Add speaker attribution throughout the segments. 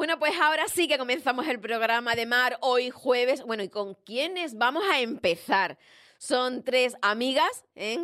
Speaker 1: Bueno, pues ahora sí que comenzamos el programa de Mar hoy jueves. Bueno, ¿y con quiénes vamos a empezar? Son tres amigas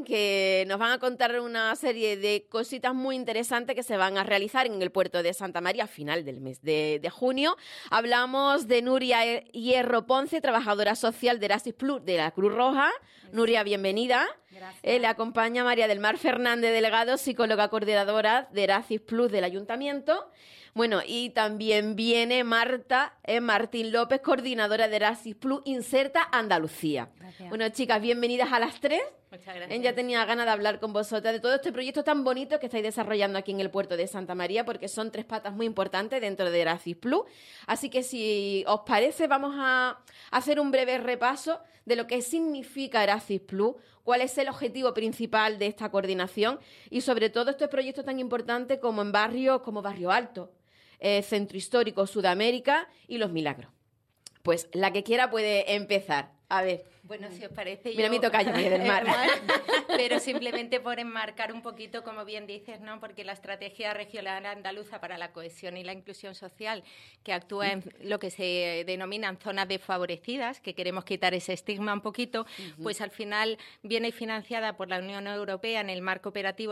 Speaker 1: que nos van a contar una serie de cositas muy interesantes que se van a realizar en el puerto de Santa María a final del mes de junio. Hablamos de Nuria Hierro Ponce, trabajadora social de Erasmus Plus de la Cruz Roja. Nuria, bienvenida.
Speaker 2: Gracias.
Speaker 1: Le acompaña María del Mar Fernández Delgado, psicóloga coordinadora de Erasmus Plus del Ayuntamiento. Bueno, y también viene Marta Martín López, coordinadora de Erasmus Plus Inserta Andalucía.
Speaker 2: Gracias.
Speaker 1: Bueno, chicas, bienvenidas a las tres.
Speaker 2: Muchas gracias.
Speaker 1: Ya tenía ganas de hablar con vosotras de todo este proyecto tan bonito que estáis desarrollando aquí en el puerto de Santa María, porque son tres patas muy importantes dentro de Erasmus Plus. Así que si os parece, vamos a hacer un breve repaso de lo que significa Erasmus Plus, cuál es el objetivo principal de esta coordinación y sobre todo estos proyectos tan importantes como en barrios como Barrio Alto, Centro Histórico Sudamérica y Los Milagros. Pues la que quiera puede empezar. A ver.
Speaker 2: Bueno, si os parece,
Speaker 1: Mira mi tocayo, María del Mar.
Speaker 2: Pero simplemente por enmarcar un poquito, como bien dices, ¿no? Porque la estrategia regional andaluza para la cohesión y la inclusión social, que actúa en lo que se denominan zonas desfavorecidas, que queremos quitar ese estigma un poquito, pues al final viene financiada por la Unión Europea en el marco operativo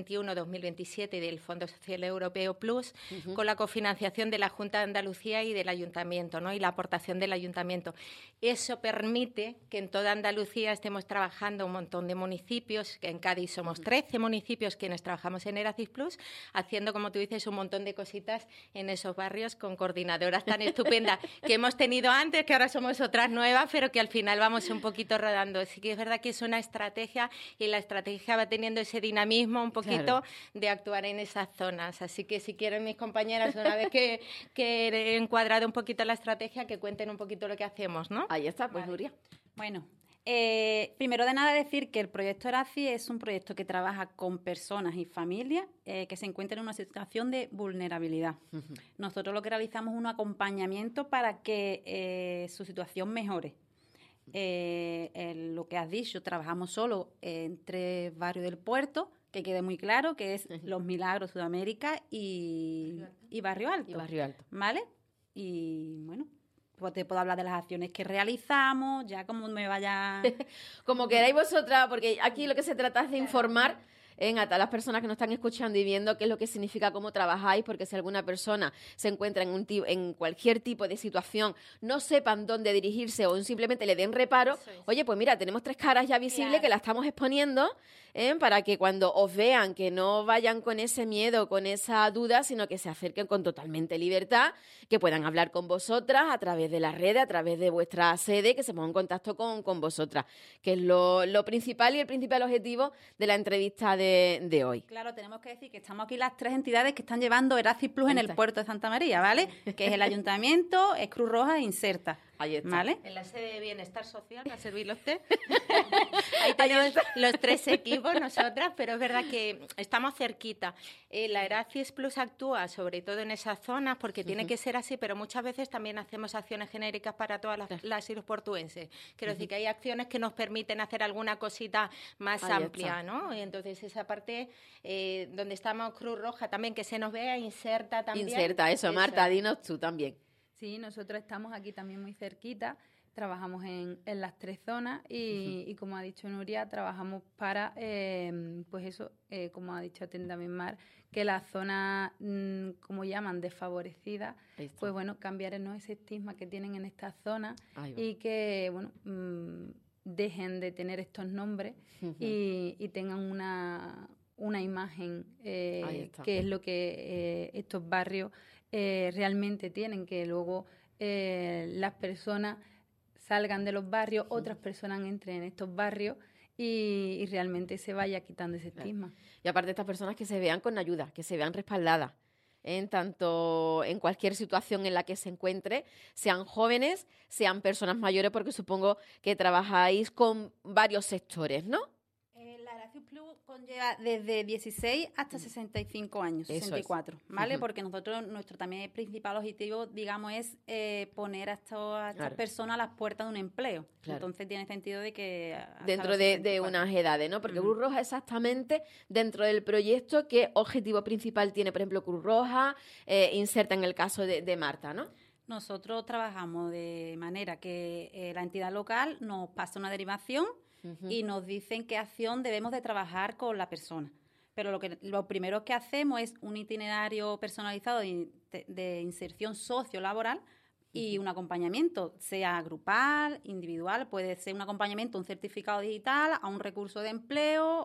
Speaker 2: 2021-2027 del Fondo Social Europeo Plus, con la cofinanciación de la Junta de Andalucía y del Ayuntamiento, ¿no? Y la aportación del Ayuntamiento. Eso permite que en toda Andalucía estemos trabajando un montón de municipios, que en Cádiz somos 13 municipios quienes trabajamos en Erasmus Plus, haciendo, como tú dices, un montón de cositas en esos barrios con coordinadoras tan estupendas que hemos tenido antes, que ahora somos otras nuevas, pero que al final vamos un poquito rodando. Sí que es verdad que es una estrategia y la estrategia va teniendo ese dinamismo un poquito de actuar en esas zonas. Así que si quieren mis compañeras, una vez que he encuadrado un poquito la estrategia, que cuenten un poquito lo que hacemos, ¿no?
Speaker 1: Ahí está, pues Nuria.
Speaker 3: Bueno, primero de nada decir que el proyecto ERACI es un proyecto que trabaja con personas y familias que se encuentran en una situación de vulnerabilidad. Nosotros lo que realizamos es un acompañamiento para que su situación mejore. Lo que has dicho, trabajamos solo en 3 barrios del puerto, que quede muy claro, que es Los Milagros, Sudamérica y Barrio Alto.
Speaker 1: Y Barrio Alto.
Speaker 3: ¿Vale? Y bueno, pues te puedo hablar de las acciones que realizamos, ya como me vaya...
Speaker 1: Como queráis vosotras, porque aquí lo que se trata es de informar a todas las personas que nos están escuchando y viendo qué es lo que significa, cómo trabajáis, porque si alguna persona se encuentra en cualquier tipo de situación, no sepan dónde dirigirse o simplemente le den reparo, oye, pues mira, tenemos 3 caras ya visibles que la estamos exponiendo para que cuando os vean que no vayan con ese miedo, con esa duda, sino que se acerquen con totalmente libertad, que puedan hablar con vosotras a través de las redes, a través de vuestra sede, que se pongan en contacto con vosotras, que es lo principal y el principal objetivo de la entrevista de hoy.
Speaker 3: Claro, tenemos que decir que estamos aquí las 3 entidades que están llevando Erasmus Plus en el puerto de Santa María, ¿vale? Que es el Ayuntamiento, es Cruz Roja e Inserta.
Speaker 1: Ahí está.
Speaker 3: ¿Vale?
Speaker 2: En la sede de Bienestar Social, a servirlo usted. Ahí tenemos los 3 equipos, nosotras, pero es verdad que estamos cerquita. La Erasmus Plus actúa sobre todo en esas zonas porque tiene que ser así, pero muchas veces también hacemos acciones genéricas para todas las y los portuenses. Quiero decir que hay acciones que nos permiten hacer alguna cosita más amplia, ¿no? Y entonces esa parte donde estamos Cruz Roja también, que se nos vea, Inserta también.
Speaker 1: Inserta, eso. Marta, dinos tú también.
Speaker 4: Sí, nosotros estamos aquí también muy cerquita, trabajamos en las 3 zonas y como ha dicho Nuria, trabajamos para, pues eso, como ha dicho también Mar, que las zonas, como llaman, desfavorecidas, pues bueno, cambiar, ¿no?, ese estigma que tienen en estas zonas y que, bueno, dejen de tener estos nombres y tengan una imagen que es lo que estos barrios realmente tienen, que luego las personas salgan de los barrios, otras personas entren en estos barrios y realmente se vaya quitando ese estigma.
Speaker 1: Y aparte estas personas que se vean con ayuda, que se vean respaldadas, tanto en cualquier situación en la que se encuentre, sean jóvenes, sean personas mayores, porque supongo que trabajáis con varios sectores, ¿no?
Speaker 3: La Erasmus Plus conlleva desde 16 hasta 65 años,
Speaker 1: Eso
Speaker 3: 64, ¿vale?
Speaker 1: Ujú.
Speaker 3: Porque nosotros, nuestro también principal objetivo, digamos, es poner a estas
Speaker 1: Claro.
Speaker 3: personas a las puertas de un empleo.
Speaker 1: Claro.
Speaker 3: Entonces tiene sentido de que... hasta
Speaker 1: Dentro
Speaker 3: los
Speaker 1: de
Speaker 3: 64.
Speaker 1: unas edades, ¿no? Porque
Speaker 3: Ujú.
Speaker 1: Cruz Roja exactamente dentro del proyecto, ¿qué objetivo principal tiene, por ejemplo, Cruz Roja? Inserta en el caso de Marta, ¿no?
Speaker 3: Nosotros trabajamos de manera que la entidad local nos pasa una derivación y nos dicen qué acción debemos de trabajar con la persona. Pero lo primero que hacemos es un itinerario personalizado de inserción sociolaboral y un acompañamiento, sea grupal, individual, puede ser un acompañamiento, un certificado digital, a un recurso de empleo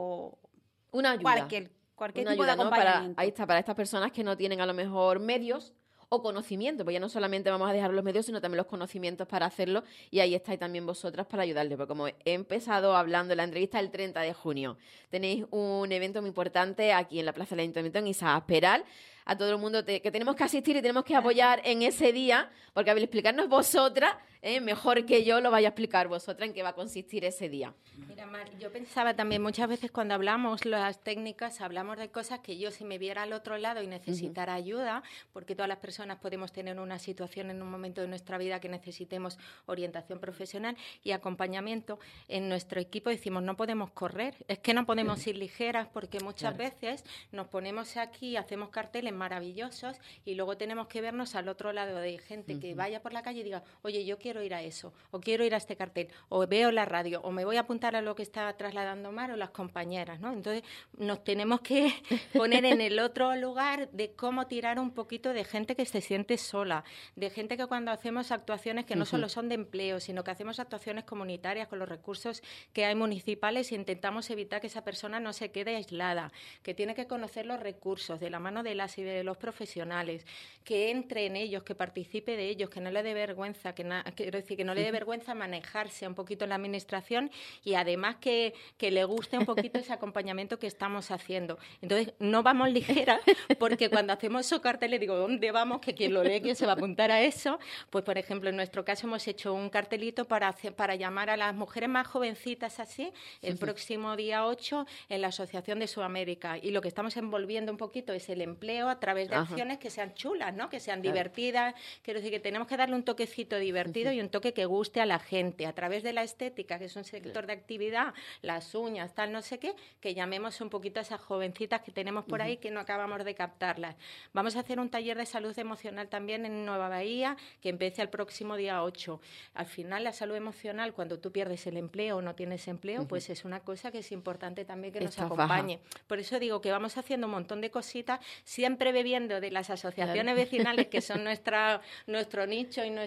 Speaker 3: o
Speaker 1: Una ayuda.
Speaker 3: cualquier
Speaker 1: Una
Speaker 3: tipo de
Speaker 1: ayuda, ¿no?
Speaker 3: acompañamiento.
Speaker 1: Ahí está, para estas personas que no tienen a lo mejor medios o conocimiento, pues ya no solamente vamos a dejar los medios, sino también los conocimientos para hacerlo, y ahí estáis también vosotras para ayudarles, porque como he empezado hablando en la entrevista el 30 de junio, tenéis un evento muy importante aquí en la Plaza del Ayuntamiento, en Isaac Peral, a todo el mundo que tenemos que asistir y tenemos que apoyar en ese día, porque a ver, explicarnos vosotras, mejor que yo lo vaya a explicar vosotras en qué va a consistir ese día.
Speaker 2: Mira, Mar, yo pensaba también muchas veces cuando hablamos las técnicas, hablamos de cosas que yo si me viera al otro lado y necesitara ayuda, porque todas las personas podemos tener una situación en un momento de nuestra vida que necesitemos orientación profesional y acompañamiento, en nuestro equipo decimos no podemos correr, es que no podemos ir ligeras porque muchas veces nos ponemos aquí, hacemos carteles maravillosos y luego tenemos que vernos al otro lado de gente que vaya por la calle y diga, oye, yo quiero ir a eso, o quiero ir a este cartel, o veo la radio, o me voy a apuntar a lo que está trasladando Mar o las compañeras, ¿no? Entonces nos tenemos que poner en el otro lugar de cómo tirar un poquito de gente que se siente sola, de gente que cuando hacemos actuaciones que no solo son de empleo, sino que hacemos actuaciones comunitarias con los recursos que hay municipales y intentamos evitar que esa persona no se quede aislada, que tiene que conocer los recursos de la mano de las y de los profesionales, que entre en ellos, que participe de ellos, que no le dé vergüenza, quiero decir, que no le dé vergüenza manejarse un poquito en la administración y además que le guste un poquito ese acompañamiento que estamos haciendo. Entonces, no vamos ligeras porque cuando hacemos esos carteles digo, ¿dónde vamos? Que quien lo lee, ¿quién se va a apuntar a eso? Pues, por ejemplo, en nuestro caso hemos hecho un cartelito para llamar a las mujeres más jovencitas así, el próximo día 8 en la Asociación de Sudamérica. Y lo que estamos envolviendo un poquito es el empleo a través de acciones que sean chulas, ¿no? Que sean divertidas. Quiero decir que tenemos que darle un toquecito divertido y un toque que guste a la gente a través de la estética, que es un sector de actividad, las uñas, tal, no sé qué, que llamemos un poquito a esas jovencitas que tenemos por ahí que no acabamos de captarlas. Vamos a hacer un taller de salud emocional también en Nueva Bahía, que empieza el próximo día 8. Al final, la salud emocional, cuando tú pierdes el empleo o no tienes empleo, pues es una cosa que es importante también que nos acompañe. Por eso digo que vamos haciendo un montón de cositas, siempre bebiendo de las asociaciones vecinales, que son nuestro nicho y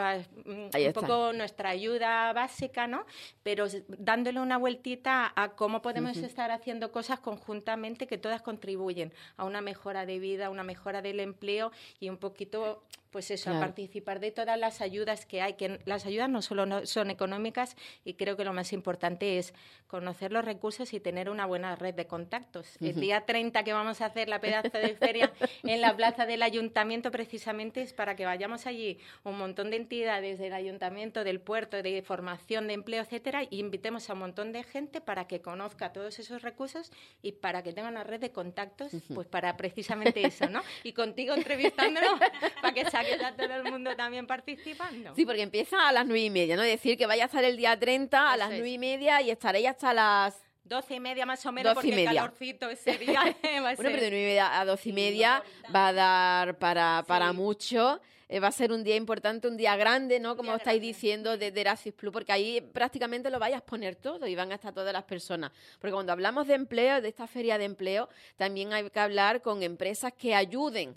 Speaker 2: un poco nuestra ayuda básica, ¿no? Pero dándole una vueltita a cómo podemos estar haciendo cosas conjuntamente que todas contribuyen a una mejora de vida, a una mejora del empleo y un poquito, pues eso, a participar de todas las ayudas que hay, que las ayudas no solo son económicas y creo que lo más importante es conocer los recursos y tener una buena red de contactos. El día 30 que vamos a hacer la pedazo de feria en la plaza del Ayuntamiento precisamente es para que vayamos allí un montón de entidades del Ayuntamiento, del puerto, de formación, de empleo, etcétera, y invitemos a un montón de gente para que conozca todos esos recursos y para que tenga una red de contactos, pues para precisamente eso, ¿no? Y contigo entrevistándonos para que saques a todo el mundo también participando.
Speaker 1: Sí, porque empieza a las 9:30, ¿no? Es decir, que vaya a estar el día 30 a las 9:30 y estaréis hasta las
Speaker 2: 12:30 más o menos, porque
Speaker 1: 12:30.
Speaker 2: el calorcito ese día va a
Speaker 1: Bueno,
Speaker 2: ser...
Speaker 1: pero de 9:30 a 12:30 va a dar para mucho. Va a ser un día importante, un día grande, ¿no? Como estáis diciendo, de Erasmus Plus, porque ahí prácticamente lo vais a exponer todo y van a estar todas las personas. Porque cuando hablamos de empleo, de esta feria de empleo, también hay que hablar con empresas que ayuden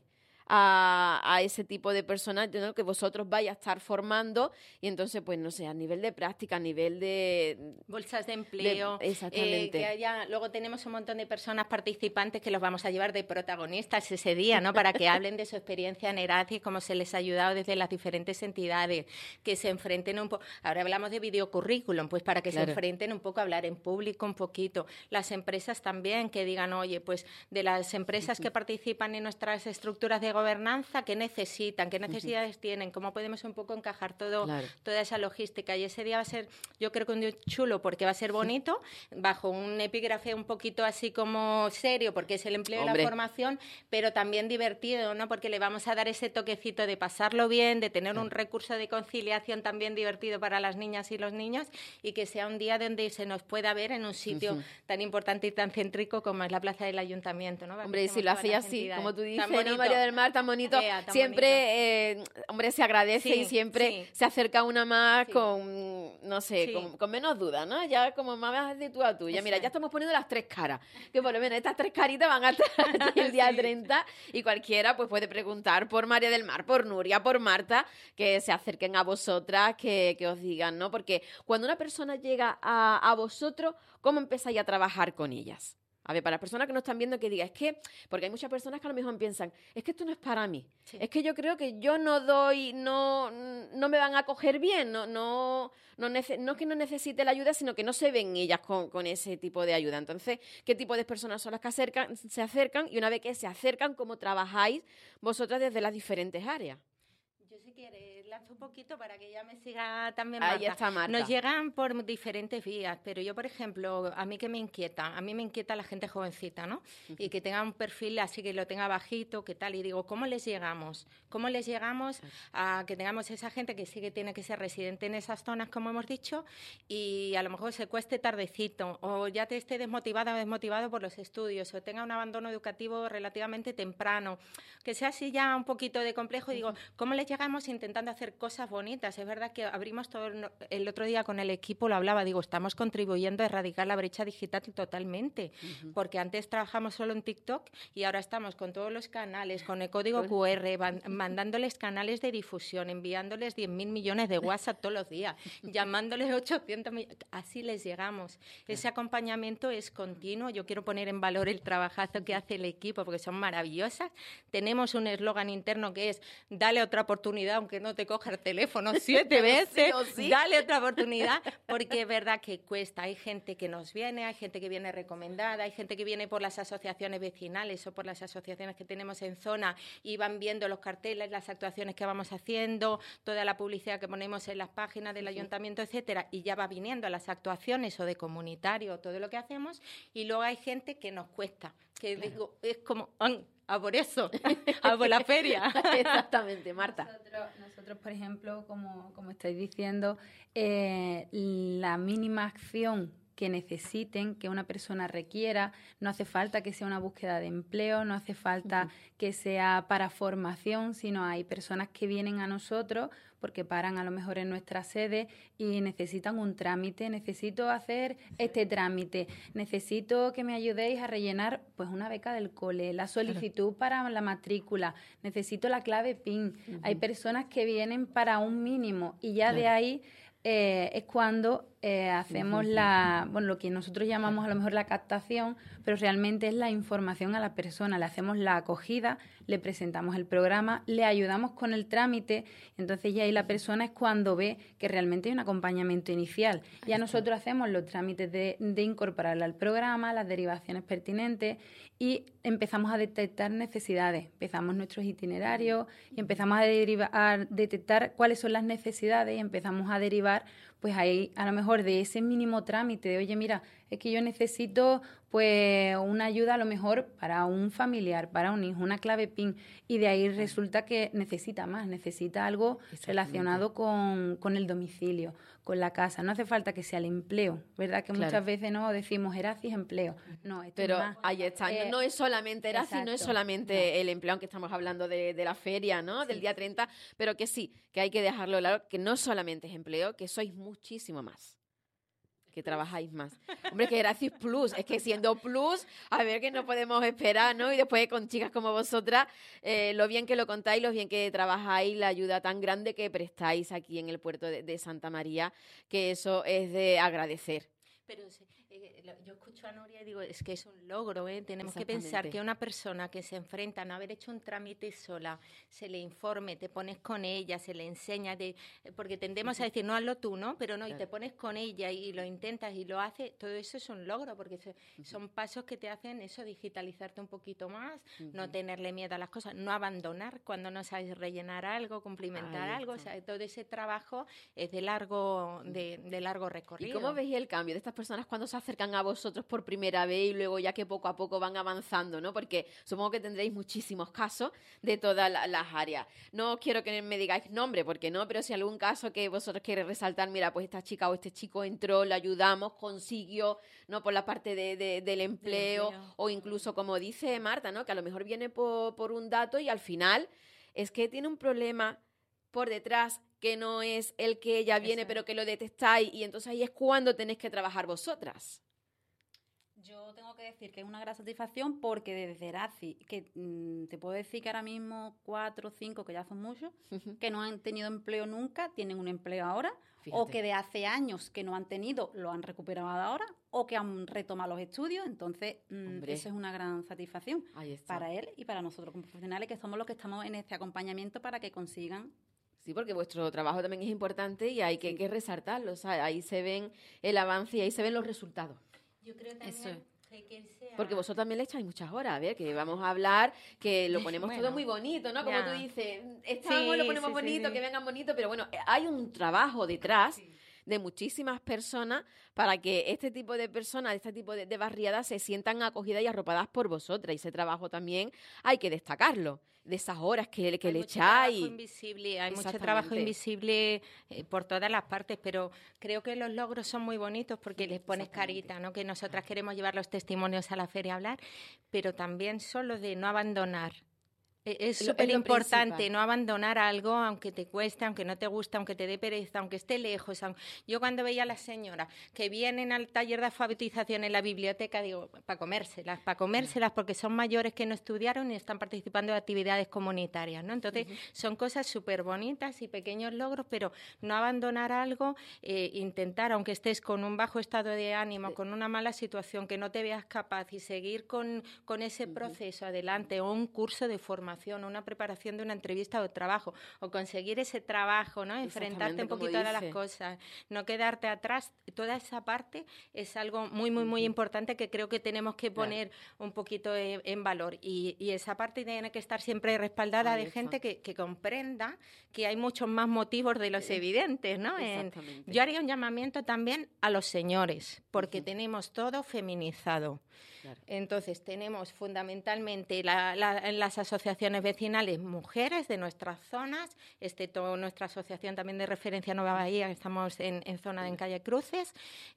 Speaker 1: a ese tipo de personas, ¿no? Que vosotros vais a estar formando y entonces, pues no sé, a nivel de práctica, a nivel de
Speaker 2: bolsas de empleo,
Speaker 1: exactamente.
Speaker 2: Que haya, luego tenemos un montón de personas participantes que los vamos a llevar de protagonistas ese día, ¿no? Para que hablen de su experiencia en Erasmus, cómo se les ha ayudado desde las diferentes entidades, que se enfrenten un poco, ahora hablamos de videocurrículum, pues para que se enfrenten un poco a hablar en público un poquito, las empresas también que digan, oye, pues de las empresas que participan en nuestras estructuras de gobernanza, qué necesitan, qué necesidades tienen, cómo podemos un poco encajar toda esa logística. Y ese día va a ser, yo creo que un día chulo porque va a ser bonito, bajo un epígrafe un poquito así como serio, porque es el empleo y la formación, pero también divertido, ¿no? Porque le vamos a dar ese toquecito de pasarlo bien, de tener un recurso de conciliación también divertido para las niñas y los niños, y que sea un día donde se nos pueda ver en un sitio tan importante y tan céntrico como es la plaza del ayuntamiento, ¿no?
Speaker 1: Hombre, y si lo hacéis así, como tú dices, ¿no, María del Mar? Tan bonito. Tan siempre, bonito. Hombre, se agradece y siempre se acerca una más con, no sé, con menos duda, ¿no? Ya como más de tú a tú. Ya mira, ya estamos poniendo las 3 caras, que por lo menos estas 3 caritas van a estar el día 30, y cualquiera pues puede preguntar por María del Mar, por Nuria, por Marta, que se acerquen a vosotras, que os digan, ¿no? Porque cuando una persona llega a vosotros, ¿cómo empezáis a trabajar con ellas? A ver, para las personas que nos están viendo, que diga, es que, porque hay muchas personas que a lo mejor piensan, es que esto no es para mí, es que yo creo que yo no me van a coger bien, no es que no necesite la ayuda, sino que no se ven ellas con ese tipo de ayuda. Entonces, ¿qué tipo de personas son las que se acercan? Y una vez que se acercan, ¿cómo trabajáis vosotras desde las diferentes áreas?
Speaker 2: Yo, si quieres, lanzo un poquito para que ella me siga también,
Speaker 1: Marta. Ahí está Marta.
Speaker 2: Nos llegan por diferentes vías, pero yo, por ejemplo, a mí me inquieta la gente jovencita, ¿no? Y que tenga un perfil así, que lo tenga bajito, que tal, y digo, ¿cómo les llegamos? ¿Cómo les llegamos a que tengamos esa gente que sí que tiene que ser residente en esas zonas, como hemos dicho, y a lo mejor se cueste tardecito, o ya te esté desmotivada o desmotivado por los estudios, o tenga un abandono educativo relativamente temprano, que sea así ya un poquito de complejo, y digo, ¿cómo les llegamos? Intentando hacer cosas bonitas. Es verdad que abrimos todo el otro día con el equipo, lo hablaba, digo, estamos contribuyendo a erradicar la brecha digital totalmente, porque antes trabajamos solo en TikTok y ahora estamos con todos los canales, con el código QR, mandándoles canales de difusión, enviándoles 10.000 millones de WhatsApp todos los días, llamándoles 800 millones, así les llegamos. Ese acompañamiento es continuo. Yo quiero poner en valor el trabajazo que hace el equipo, porque son maravillosas. Tenemos un eslogan interno que es, dale otra oportunidad, aunque no te coja el teléfono 7 veces, dale otra oportunidad, porque es verdad que cuesta. Hay gente que nos viene, hay gente que viene recomendada, hay gente que viene por las asociaciones vecinales o por las asociaciones que tenemos en zona y van viendo los carteles, las actuaciones que vamos haciendo, toda la publicidad que ponemos en las páginas del ayuntamiento, etcétera, y ya va viniendo a las actuaciones o de comunitario, todo lo que hacemos, y luego hay gente que nos cuesta, que digo, es como, a por eso, a por la feria.
Speaker 1: Exactamente, Marta.
Speaker 4: Nosotros, por ejemplo, como estáis diciendo, la mínima acción que necesiten, que una persona requiera, no hace falta que sea una búsqueda de empleo, no hace falta que sea para formación, sino hay personas que vienen a nosotros porque paran a lo mejor en nuestra sede y necesitan un trámite, necesito hacer este trámite, necesito que me ayudéis a rellenar pues una beca del cole, la solicitud para la matrícula, necesito la clave PIN. Hay personas que vienen para un mínimo y ya de ahí es cuando hacemos lo que nosotros llamamos a lo mejor la captación, pero realmente es la información a la persona. Le hacemos la acogida, le presentamos el programa, le ayudamos con el trámite, entonces ya ahí la persona es cuando ve que realmente hay un acompañamiento inicial. Ya nosotros hacemos los trámites de incorporarla al programa, las derivaciones pertinentes y empezamos a detectar necesidades. Empezamos nuestros itinerarios y empezamos a detectar cuáles son las necesidades y empezamos a derivar pues ahí a lo mejor de ese mínimo trámite de, oye, mira, es que yo necesito pues una ayuda a lo mejor para un familiar, para un hijo, una clave PIN, y de ahí resulta que necesita más, necesita algo relacionado con el domicilio, con la casa. No hace falta que sea el empleo, ¿verdad? Que muchas veces no decimos Eracis empleo. No, esto
Speaker 1: pero
Speaker 4: es más,
Speaker 1: ahí está, no es solamente Eracis, no es solamente el empleo, aunque estamos hablando de la feria, ¿no? Del día 30, pero que sí, que hay que dejarlo claro, que no solamente es empleo, que sois muchísimo más, que trabajáis más. Hombre, que Eracis Plus, es que siendo Plus, a ver que no podemos esperar, ¿no? Y después con chicas como vosotras, lo bien que lo contáis, lo bien que trabajáis, la ayuda tan grande que prestáis aquí en el puerto de Santa María, que eso es de agradecer.
Speaker 2: Pero yo escucho a Nuria y digo, es que es un logro, ¿eh? Tenemos que pensar que una persona que se enfrenta a no haber hecho un trámite sola, se le informe, te pones con ella, se le enseña, porque tendemos a decir, no, hazlo tú, ¿no? Pero no, claro. Y te pones con ella y lo intentas y lo haces, todo eso es un logro, porque son pasos que te hacen eso, digitalizarte un poquito más, no tenerle miedo a las cosas, no abandonar cuando no sabes rellenar algo, cumplimentar algo, o sea, todo ese trabajo es de largo recorrido.
Speaker 1: ¿Y cómo veis el cambio de estas personas cuando se acercan a vosotros por primera vez y luego ya que poco a poco van avanzando, ¿no? Porque supongo que tendréis muchísimos casos de todas las áreas. No quiero que me digáis nombre, porque no, pero si algún caso que vosotros queréis resaltar, mira, pues esta chica o este chico entró, le ayudamos, consiguió, ¿no? Por la parte del empleo, o incluso, como dice Marta, ¿no? Que a lo mejor viene por un dato y al final es que tiene un problema por detrás que no es el que ella viene, pero que lo detectáis, y entonces ahí es cuando tenéis que trabajar vosotras.
Speaker 3: Yo tengo que decir que es una gran satisfacción porque desde Erazi, que te puedo decir que ahora mismo 4 o 5, que ya son muchos, que no han tenido empleo nunca, tienen un empleo ahora, fíjate. O que de hace años que no han tenido, lo han recuperado ahora, o que han retomado los estudios. Entonces, eso es una gran satisfacción para él y para nosotros como profesionales, que somos los que estamos en este acompañamiento para que consigan.
Speaker 1: Sí, porque vuestro trabajo también es importante y hay que resaltarlo. O sea, ahí se ven el avance y ahí se ven los resultados.
Speaker 2: Yo creo también que él sea...
Speaker 1: Porque vosotros también le echáis muchas horas, a ver, que vamos a hablar, que lo ponemos todo muy bonito, ¿no? Como tú dices, lo ponemos bonito, que vengan bonito, pero bueno, hay un trabajo detrás de muchísimas personas para que este tipo de personas, este tipo de barriadas se sientan acogidas y arropadas por vosotras. Y ese trabajo también hay que destacarlo, de esas horas que le echáis.
Speaker 2: Hay mucho trabajo invisible por todas las partes, pero creo que los logros son muy bonitos porque les pones carita, ¿no? Que nosotras queremos llevar los testimonios a la feria a hablar, pero también son los de no abandonar. Es súper importante no abandonar algo, aunque te cueste, aunque no te guste, aunque te dé pereza, aunque esté lejos. Yo cuando veía a las señoras que vienen al taller de alfabetización en la biblioteca, digo, para comérselas porque son mayores que no estudiaron y están participando de actividades comunitarias, ¿no? Entonces, son cosas súper bonitas y pequeños logros, pero no abandonar algo, intentar, aunque estés con un bajo estado de ánimo, con una mala situación, que no te veas capaz y seguir con ese proceso adelante, o un curso de formación, una preparación de una entrevista o trabajo, o conseguir ese trabajo, ¿no? Enfrentarte un poquito a las cosas, no quedarte atrás. Toda esa parte es algo muy, muy, muy importante que creo que tenemos que poner un poquito en valor. Y esa parte tiene que estar siempre respaldada de gente que comprenda que hay muchos más motivos de los evidentes, ¿no? Yo haría un llamamiento también a los señores, porque tenemos todo feminizado. Claro. Entonces, tenemos fundamentalmente en las asociaciones vecinales mujeres de nuestras zonas, excepto nuestra asociación también de referencia Nueva Bahía, que estamos en zona de en Calle Cruces,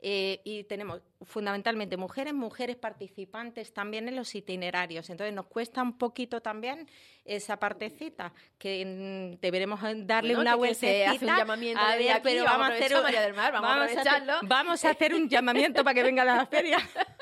Speaker 2: y tenemos fundamentalmente mujeres participantes también en los itinerarios. Entonces, nos cuesta un poquito también esa partecita, que deberemos darle una vueltecita.
Speaker 1: Hace un llamamiento
Speaker 2: a ver, pero vamos a hacer
Speaker 1: María del Mar,
Speaker 2: vamos a hacer un llamamiento para que vengan a la feria.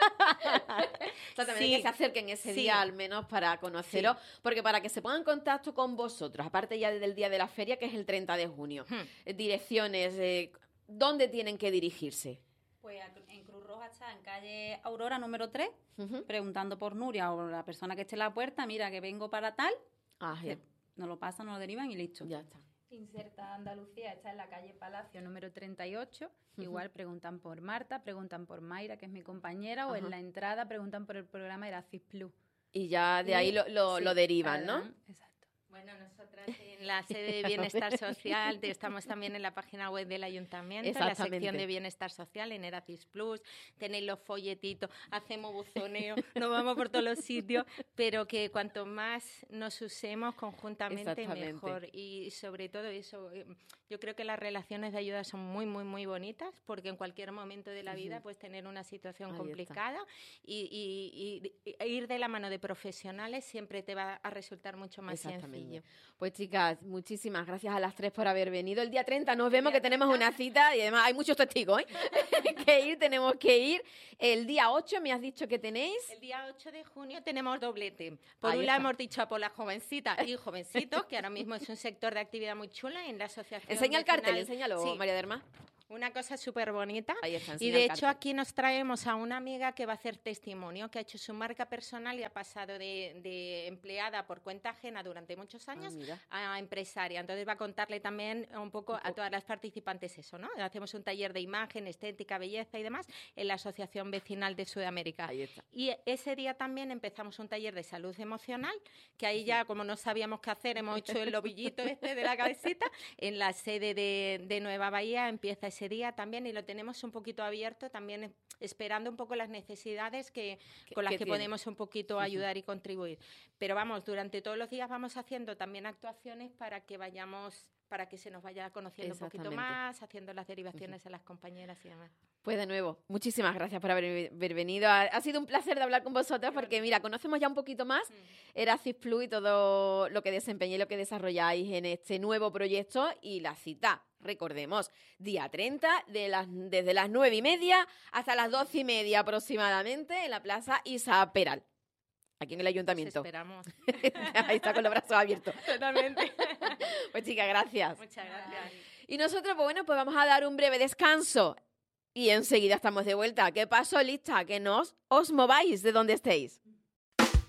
Speaker 1: O sea, también hay que se acerquen ese día al menos para conoceros, porque para que se pongan en contacto con vosotros, aparte ya del día de la feria, que es el 30 de junio, direcciones, ¿dónde tienen que dirigirse?
Speaker 3: Pues en Cruz Roja está en calle Aurora número 3, preguntando por Nuria o la persona que esté en la puerta, mira que vengo para tal, nos lo pasan, nos lo derivan y listo.
Speaker 1: Ya está.
Speaker 4: Inserta Andalucía está en la calle Palacio número 38. Igual preguntan por Marta, preguntan por Mayra, que es mi compañera, o en la entrada preguntan por el programa Erasmus Plus.
Speaker 1: Y ya de ahí lo derivan, ¿no?
Speaker 4: Exacto.
Speaker 2: Bueno, nosotras en la sede de Bienestar Social estamos también en la página web del Ayuntamiento, en la sección de Bienestar Social, en Erasmus Plus, tenéis los folletitos, hacemos buzoneo, nos vamos por todos los sitios, pero que cuanto más nos usemos conjuntamente mejor. Y sobre todo eso, yo creo que las relaciones de ayuda son muy, muy, muy bonitas, porque en cualquier momento de la vida puedes tener una situación complicada y ir de la mano de profesionales siempre te va a resultar mucho más sencillo.
Speaker 1: Pues chicas, muchísimas gracias a las tres por haber venido. El día 30 nos vemos, que tenemos una cita y además hay muchos testigos, tenemos que ir. El día 8 me has dicho que tenéis.
Speaker 2: El día 8 de junio tenemos doblete. Por un lado hemos dicho por las jovencitas y jovencitos, que ahora mismo es un sector de actividad muy chula en la asociación.
Speaker 1: Enseña el cartel, enséñalo, María del Mar.
Speaker 2: Una cosa súper bonita.
Speaker 1: Ahí está,
Speaker 2: Y
Speaker 1: enseña
Speaker 2: de
Speaker 1: el
Speaker 2: hecho
Speaker 1: cartel.
Speaker 2: aquí nos traemos a una amiga que va a hacer testimonio, que ha hecho su marca personal y ha pasado de empleada por cuenta ajena durante muchos años
Speaker 1: mira.
Speaker 2: a empresaria. Entonces va a contarle también un poco a todas las participantes eso, ¿no? Hacemos un taller de imagen, estética, belleza y demás en la Asociación Vecinal de Sudamérica.
Speaker 1: Ahí está.
Speaker 2: Y ese día también empezamos un taller de salud emocional, que ahí ya, como no sabíamos qué hacer, hemos hecho el ovillito este de la cabecita. En la sede de Nueva Bahía empieza ese día también y lo tenemos un poquito abierto, también esperando un poco las necesidades con las que
Speaker 1: tiene.
Speaker 2: podemos un poquito ayudar y contribuir. Pero vamos, durante todos los días vamos haciendo también actuaciones para que se nos vaya conociendo un poquito
Speaker 1: Exactamente.
Speaker 2: más, haciendo las derivaciones a las compañeras y demás.
Speaker 1: Pues de nuevo, muchísimas gracias por haber venido. Ha sido un placer de hablar con vosotras porque, mira, conocemos ya un poquito más Erasis Plus y todo lo que desempeñáis, lo que desarrolláis en este nuevo proyecto y la cita. Recordemos, día 30, desde las 9:30 hasta las 12:30 aproximadamente en la Plaza Isa Peral, aquí en el Ayuntamiento.
Speaker 2: Os esperamos.
Speaker 1: Ahí está con los brazos abiertos.
Speaker 2: Totalmente.
Speaker 1: Pues chicas, gracias.
Speaker 2: Muchas gracias.
Speaker 1: Y nosotros, pues bueno, pues vamos a dar un breve descanso y enseguida estamos de vuelta. ¿Qué pasó, lista? Que no os mováis de donde estéis.